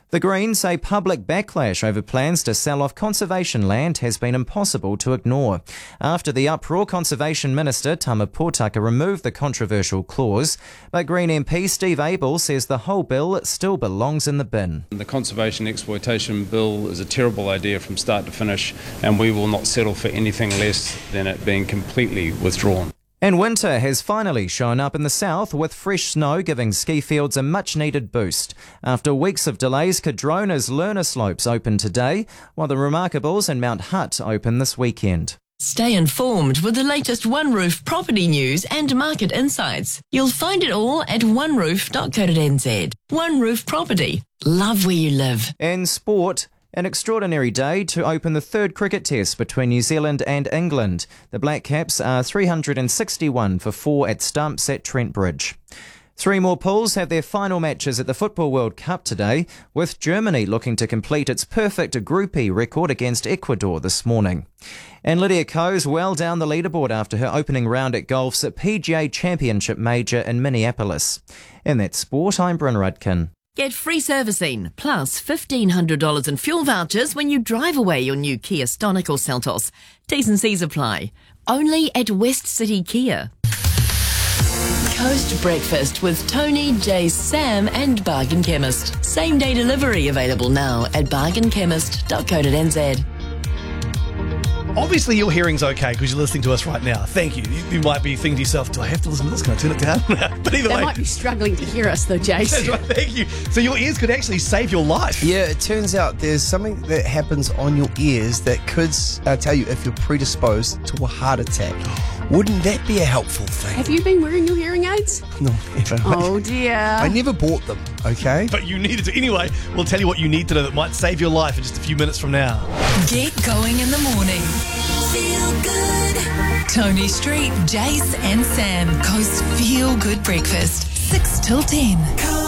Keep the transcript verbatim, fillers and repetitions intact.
The Greens say public backlash over plans to sell off conservation land has been impossible to ignore. After the uproar, Conservation Minister Tama Potaka removed the controversial clause, but Green M P Steve Abel says the whole bill still belongs in the bin. The Conservation Exploitation Bill is a terrible idea from start to finish, and we will not settle for anything less than it being completely withdrawn. And winter has finally shown up in the south, with fresh snow giving ski fields a much-needed boost. After weeks of delays, Cardrona's learner slopes open today, while the Remarkables and Mount Hutt open this weekend. Stay informed with the latest One Roof property news and market insights. You'll find it all at one roof dot co dot n z. One Roof Property. Love where you live. In sport, an extraordinary day to open the third cricket test between New Zealand and England. The Black Caps are three hundred sixty-one for four at stumps at Trent Bridge. Three more pools have their final matches at the Football World Cup today, with Germany looking to complete its perfect Group E record against Ecuador this morning. And Lydia Ko's well down the leaderboard after her opening round at golf's P G A Championship major in Minneapolis. In that sport, I'm Bryn Rudkin. Get free servicing, plus fifteen hundred dollars in fuel vouchers when you drive away your new Kia Stonic or Seltos. T's and C's apply. Only at West City Kia. Coast Breakfast with Tony, Jace, Sam and Bargain Chemist. Same day delivery available now at bargain chemist dot co dot n z. Obviously, your hearing's okay because you're listening to us right now. Thank you. You, you might be thinking to yourself, do I have to listen to this? Can I turn it down? But either They way. might be struggling to hear us though, Jace. That's right, thank you. So your ears could actually save your life. Yeah, it turns out there's something that happens on your ears that could uh, tell you if you're predisposed to a heart attack. Wouldn't that be a helpful thing? Have you been wearing your hearing aids? No, never. Oh dear. I never bought them, okay? But you needed to. Anyway, we'll tell you what you need to know that might save your life in just a few minutes from now. Get going in the morning. Feel good. Tony Street, Jace and Sam. Coast Feel Good Breakfast. six till ten.